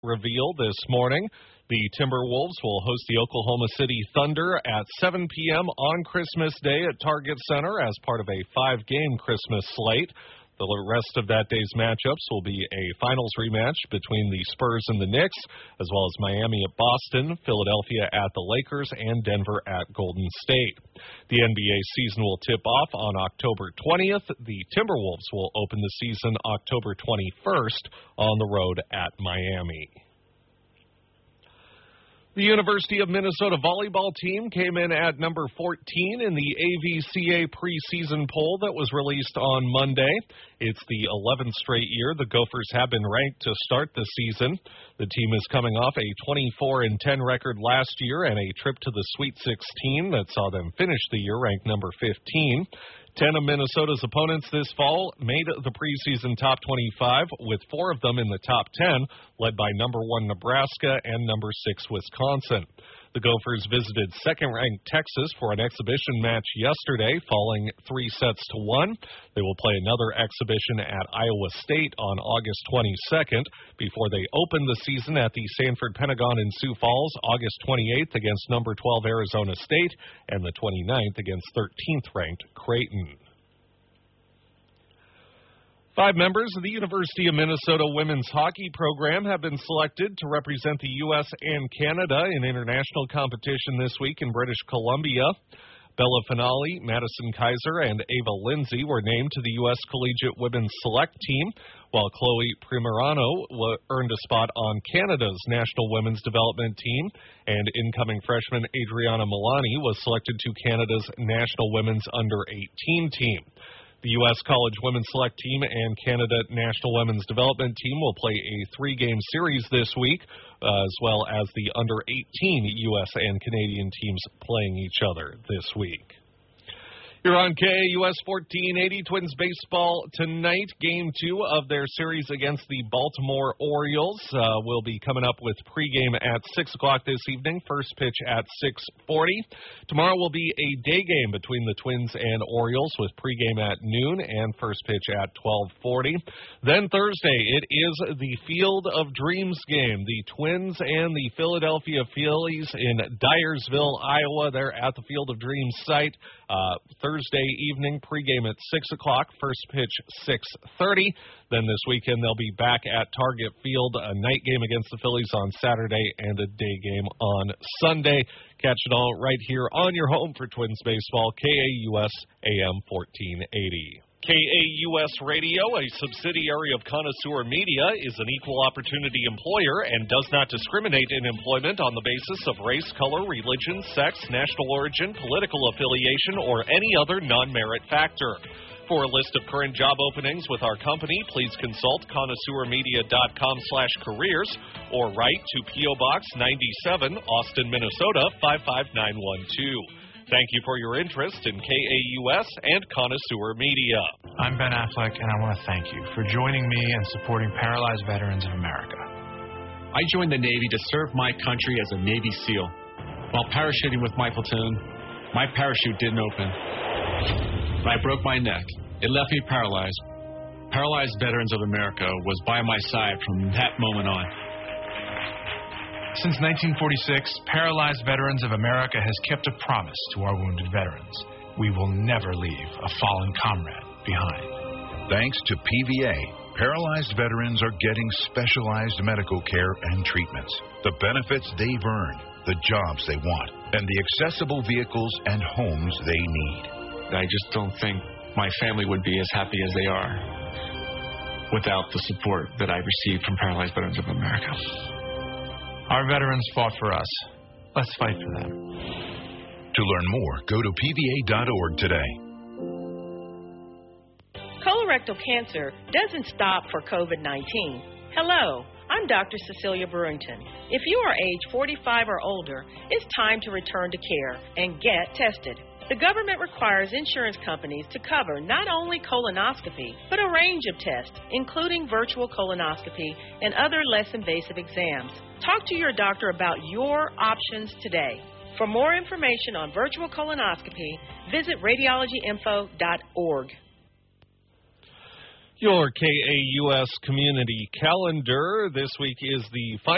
reveal this morning. The Timberwolves will host the Oklahoma City Thunder at 7 p.m. on Christmas Day at Target Center as part of a 5-game Christmas slate. The rest of that day's matchups will be a finals rematch between the Spurs and the Knicks, as well as Miami at Boston, Philadelphia at the Lakers, and Denver at Golden State. The NBA season will tip off on October 20th. The Timberwolves will open the season October 21st on the road at Miami. The University of Minnesota volleyball team came in at number 14 in the AVCA preseason poll that was released on Monday. It's the 11th straight year the Gophers have been ranked to start the season. The team is coming off a 24-10 record last year and a trip to the Sweet 16 that saw them finish the year ranked number 15. 10 of Minnesota's opponents this fall made the preseason top 25, with 4 of them in the top 10, led by number 1 Nebraska and number 6 Wisconsin. The Gophers visited second-ranked Texas for an exhibition match yesterday, falling 3-1. They will play another exhibition at Iowa State on August 22nd before they open the season at the Sanford Pentagon in Sioux Falls August 28th against number 12 Arizona State and the 29th against 13th-ranked Creighton. 5 members of the University of Minnesota women's hockey program have been selected to represent the U.S. and Canada in international competition this week in British Columbia. Bella Finale, Madison Kaiser, and Ava Lindsay were named to the U.S. Collegiate Women's Select Team, while Chloe Primerano earned a spot on Canada's National Women's Development Team, and incoming freshman Adriana Milani was selected to Canada's National Women's Under-18 team. The U.S. College Women's Select Team and Canada National Women's Development Team will play a 3-game series this week, as well as the Under-18 U.S. and Canadian teams playing each other this week. You're on KAUS 1480 Twins baseball tonight. Game 2 of their series against the Baltimore Orioles will be coming up with pregame at 6 o'clock this evening. First pitch at 6:40. Tomorrow will be a day game between the Twins and Orioles with pregame at noon and first pitch at 12:40. Then Thursday, it is the Field of Dreams game. The Twins and the Philadelphia Phillies in Dyersville, Iowa. They're at the Field of Dreams site. Thursday evening, pregame at 6 o'clock, first pitch 6:30. Then this weekend they'll be back at Target Field, a night game against the Phillies on Saturday and a day game on Sunday. Catch it all right here on your home for Twins baseball, KAUS AM 1480. KAUS Radio, a subsidiary of Connoisseur Media, is an equal opportunity employer and does not discriminate in employment on the basis of race, color, religion, sex, national origin, political affiliation, or any other non-merit factor. For a list of current job openings with our company, please consult connoisseurmedia.com/careers or write to P.O. Box 97, Austin, Minnesota 55912. Thank you for your interest in KAUS and Connoisseur Media. I'm Ben Affleck, and I want to thank you for joining me and supporting Paralyzed Veterans of America. I joined the Navy to serve my country as a Navy SEAL. While parachuting with my platoon, my parachute didn't open. I broke my neck. It left me paralyzed. Paralyzed Veterans of America was by my side from that moment on. Since 1946, Paralyzed Veterans of America has kept a promise to our wounded veterans. We will never leave a fallen comrade behind. Thanks to PVA, paralyzed veterans are getting specialized medical care and treatments, the benefits they've earned, the jobs they want, and the accessible vehicles and homes they need. I just don't think my family would be as happy as they are without the support that I received from Paralyzed Veterans of America. Our veterans fought for us. Let's fight for them. To learn more, go to pva.org today. Colorectal cancer doesn't stop for COVID-19. Hello, I'm Dr. Cecilia Brewington. If you are age 45 or older, it's time to return to care and get tested. The government requires insurance companies to cover not only colonoscopy, but a range of tests, including virtual colonoscopy and other less invasive exams. Talk to your doctor about your options today. For more information on virtual colonoscopy, visit radiologyinfo.org. Your KAUS community calendar this week is the final